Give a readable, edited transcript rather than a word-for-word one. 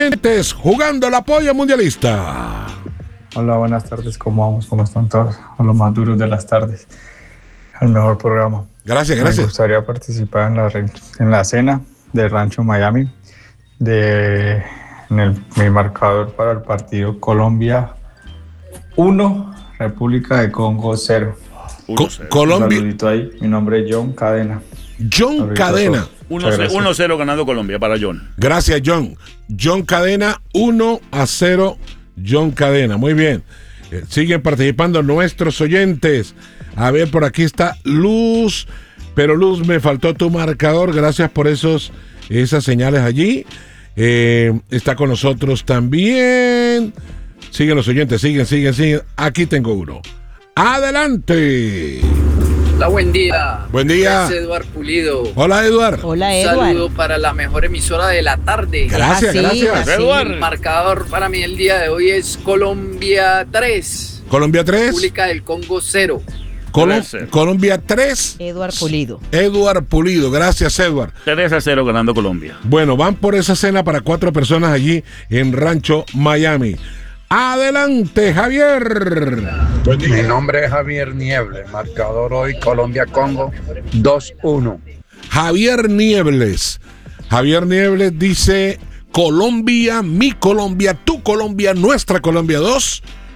Jugando la polla mundialista. Hola, buenas tardes, ¿cómo vamos? ¿Cómo están todos? A los más duros de las tardes. El mejor programa. Gracias. Me gustaría participar en la cena del Rancho Miami, mi marcador para el partido Colombia 1, República de Congo 0. Colombia. Un saludito ahí, mi nombre es John Cadena. John Cadena. 1-0 ganando Colombia para John. Gracias, John. John Cadena, 1-0. John Cadena, muy bien. Siguen participando nuestros oyentes. A ver, por aquí está Luz. Pero Luz, me faltó tu marcador. Gracias por esas señales allí. Está con nosotros también. Siguen los oyentes, siguen. Aquí tengo uno. ¡Adelante! Hola, buen día. Buen día. Es Eduard Pulido. Hola, Eduard. Hola, Un Eduard. saludo para la mejor emisora de la tarde. Gracias. El marcador para mí el día de hoy es Colombia 3. Colombia 3. República del Congo 0. Colombia 3. Eduard Pulido. Eduard Pulido, gracias, Eduard. 3-0 ganando Colombia. Bueno, van por esa cena para 4 personas allí en Rancho Miami. Adelante, Javier. Mi nombre es Javier Niebles, marcador hoy Colombia-Congo 2-1. Javier Niebles dice: Colombia, mi Colombia, tu Colombia, nuestra Colombia 2.